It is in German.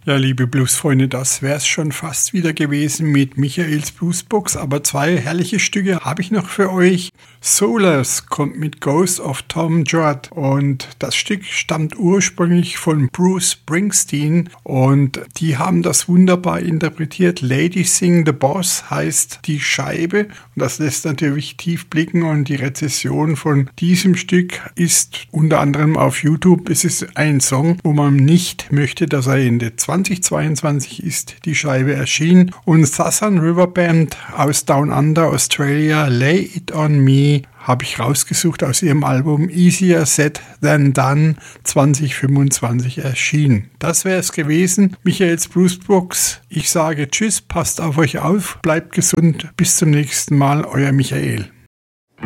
Ja, liebe Bluesfreunde, das wär's schon fast wieder gewesen mit Michaels Bluesbox, aber zwei herrliche Stücke habe ich noch für euch. Solars kommt mit Ghost of Tom Joad und das Stück stammt ursprünglich von Bruce Springsteen und die haben das wunderbar interpretiert. Lady Sing the Boss heißt die Scheibe und das lässt natürlich tief blicken und die Rezession von diesem Stück ist unter anderem auf YouTube. Es ist ein Song, wo man nicht möchte, dass er endet. 2022 ist die Scheibe erschienen und Southern River Band aus Down Under, Australia, Lay It On Me, habe ich rausgesucht aus ihrem Album Easier Said Than Done 2025 erschienen. Das wäre es gewesen. Michaels Bluesbox. Ich sage Tschüss, passt auf euch auf, bleibt gesund. Bis zum nächsten Mal, euer Michael.